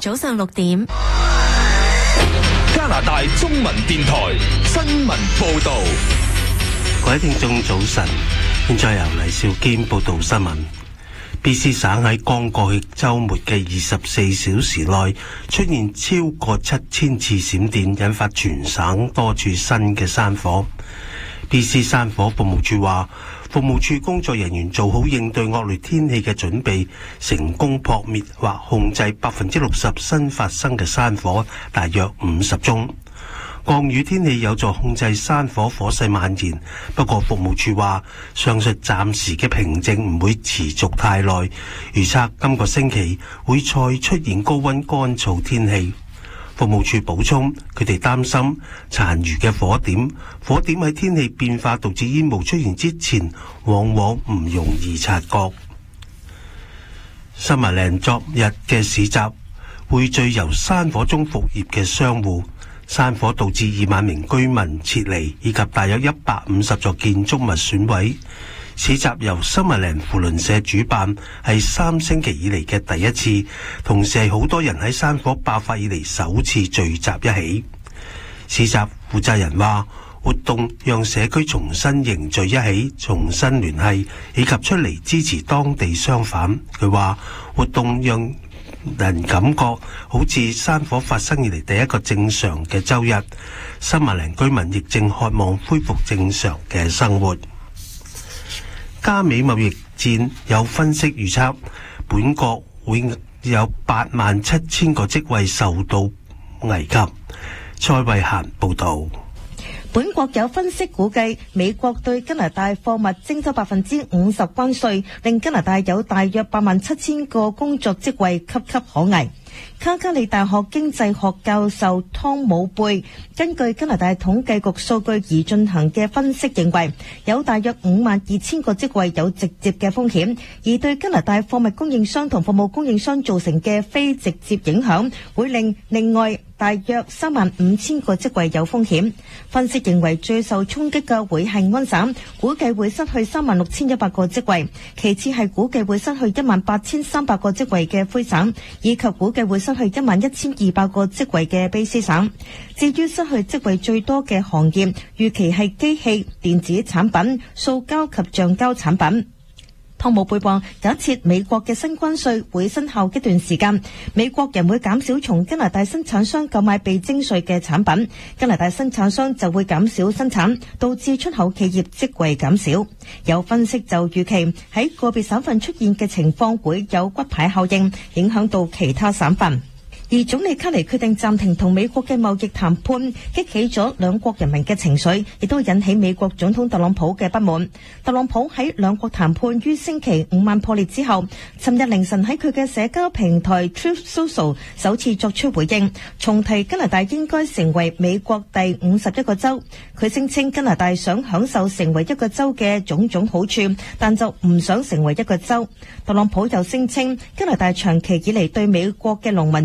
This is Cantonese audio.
早上6點。 加拿大中文電台新聞報道。 各位聽眾早晨，現在由黎少堅報道新聞。BC 省喺剛過去週末嘅24小時內出現超過7000次閃電，引發全省多處新嘅山火。BC 山火服務處話，服務處工作人員做好應對惡劣天氣嘅準備，成功撲滅或控制60%新發生嘅山火，大約50宗。降雨天氣有助控制山火火勢蔓延，不過服務處話，上述暫時嘅平靜唔會持續太耐，預測今個星期會再出現高溫乾燥天氣。服務處補充，佢哋擔心殘餘嘅火點喺天氣變化導致煙霧出現之前，往往唔容易察覺。Summerland昨日嘅市集匯聚由山火中復業嘅商戶。山火導致2萬名居民撤離，以及大約150座建築物損毀。市集由Summerland扶輪社主辦，係3星期以嚟嘅第一次，同時係好多人喺山火爆發以嚟首次聚集一起。市集負責人話，活動讓社區重新凝聚一起，重新聯繫，以及出嚟支持當地商販。佢話活動讓人感覺好似山火發生以嚟第一個正常嘅周日。Summerland居民亦正渴望恢復正常嘅生活。加美貿易戰有分析預測，本國會有87000個職位受到危及。蔡慧嫻報導。 本國有分析估計，美國對加拿大貨物徵收50%關稅，令加拿大有大約87000個工作職位岌岌可危。卡加利大學經濟學教授湯姆貝根據加拿大統計局數據而進行嘅分析認為，有大約52000個職位有直接嘅風險，而對加拿大貨物供應商同服務供應商造成嘅非直接影響，會令另外大約35000個職位有風險。分析認為最受衝擊嘅會係安省，估計會失去36100個職位，其次係估計會失去18300個職位嘅魁省，以及估計會失去11200個職位嘅卑詩省。至於失去職位最多嘅行業，預期係機器、電子產品、塑膠及橡膠產品。湯姆貝話，假設美國嘅新關稅會生效一段時間，美國人會減少從加拿大生產商購買被徵稅嘅產品，加拿大生產商就會減少生產，導致出口企業職位減少。有分析就預期喺個別省份出現嘅情況會有骨牌效應，影響到其他省份。而總理卡尼決定暫停同美國嘅貿易談判，激起咗兩國人民嘅情緒，亦都引起美國總統特朗普嘅不滿。特朗普喺兩國談判於星期5晚破裂之後，尋日凌晨喺佢嘅社交平台 Truth Social 首次作出回應，重提加拿大應該成為美國第51個州。佢聲稱加拿大想享受成為一個州嘅種種好處，但就唔想成為一個州。特朗普又聲稱加拿大長期以嚟對美國嘅農民